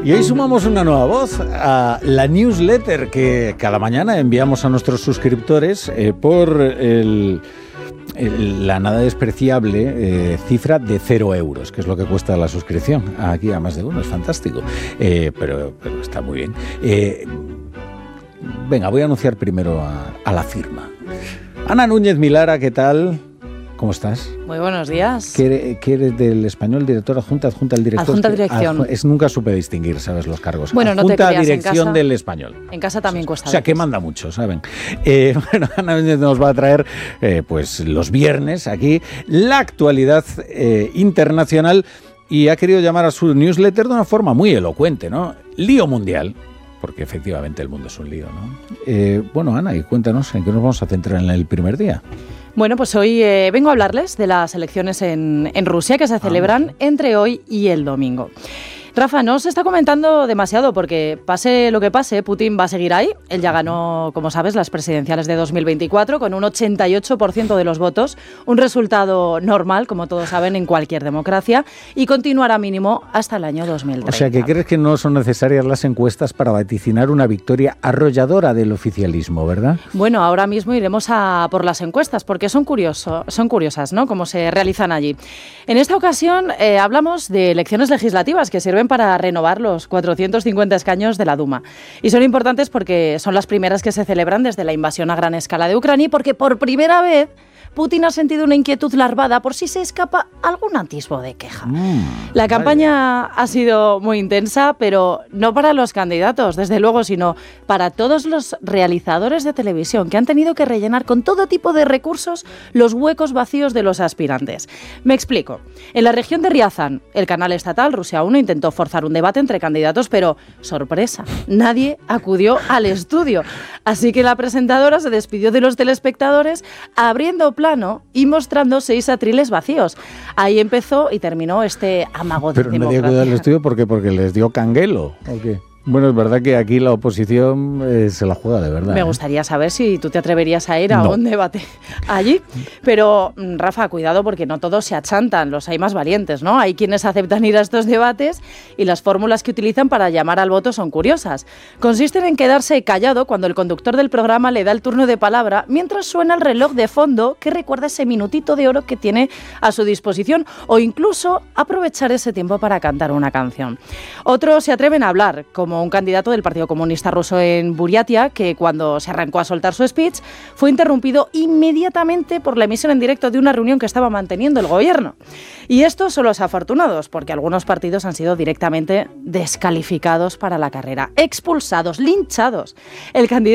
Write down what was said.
Y hoy sumamos una nueva voz a la newsletter que cada mañana enviamos a nuestros suscriptores por la nada despreciable cifra de 0 euros, que es lo que cuesta la suscripción. Aquí a más de uno, es fantástico. Pero está muy bien. Venga, voy a anunciar primero a la firma. Ana Núñez Milara, ¿qué tal? ¿Cómo estás? Muy buenos días. ¿Qué eres del Español? ¿Directora adjunta al director? Adjunta dirección. Nunca supe distinguir, ¿sabes? Los cargos. Bueno, no te adjunta creas, dirección del Español. En casa también cuesta. O sea, que manda mucho, ¿saben? Bueno, Ana nos va a traer, pues los viernes aquí, la actualidad internacional y ha querido llamar a su newsletter de una forma muy elocuente, ¿no? Lío mundial. Porque efectivamente el mundo es un lío, ¿no? Bueno, Ana, y cuéntanos, ¿en qué nos vamos a centrar en el primer día? Bueno, pues hoy vengo a hablarles de las elecciones en Rusia que se celebran entre hoy y el domingo. Rafa, no se está comentando demasiado porque pase lo que pase, Putin va a seguir ahí. Él ya ganó, como sabes, las presidenciales de 2024 con un 88% de los votos, un resultado normal, como todos saben, en cualquier democracia, y continuará mínimo hasta el año 2030. O sea, ¿que crees que no son necesarias las encuestas para vaticinar una victoria arrolladora del oficialismo, verdad? Bueno, ahora mismo iremos a por las encuestas porque son curiosas, ¿no? Cómo se realizan allí. En esta ocasión hablamos de elecciones legislativas que sirven para renovar los 450 escaños de la Duma. Y son importantes porque son las primeras que se celebran desde la invasión a gran escala de Ucrania y porque por primera vez Putin ha sentido una inquietud larvada por si se escapa algún atisbo de queja. La campaña ha sido muy intensa, pero no para los candidatos, desde luego, sino para todos los realizadores de televisión que han tenido que rellenar con todo tipo de recursos los huecos vacíos de los aspirantes. Me explico. En la región de Riazán, el canal estatal Rusia 1 intentó forzar un debate entre candidatos, pero, sorpresa, nadie acudió al estudio. Así que la presentadora se despidió de los telespectadores abriendo plano y mostrando 6 atriles vacíos. Ahí empezó y terminó este amago de democracia. Pero nadie acudió al estudio porque les dio canguelo, ¿o qué? Bueno, es verdad que aquí la oposición se la juega de verdad. Me gustaría saber si tú te atreverías a ir a un debate allí. Pero, Rafa, cuidado porque no todos se achantan, los hay más valientes, ¿no? Hay quienes aceptan ir a estos debates y las fórmulas que utilizan para llamar al voto son curiosas. Consisten en quedarse callado cuando el conductor del programa le da el turno de palabra mientras suena el reloj de fondo que recuerda ese minutito de oro que tiene a su disposición o incluso aprovechar ese tiempo para cantar una canción. Otros se atreven a hablar, como un candidato del Partido Comunista Ruso en Buriatia, que cuando se arrancó a soltar su speech fue interrumpido inmediatamente por la emisión en directo de una reunión que estaba manteniendo el gobierno. Y estos son los afortunados, porque algunos partidos han sido directamente descalificados para la carrera, expulsados, linchados. El candidato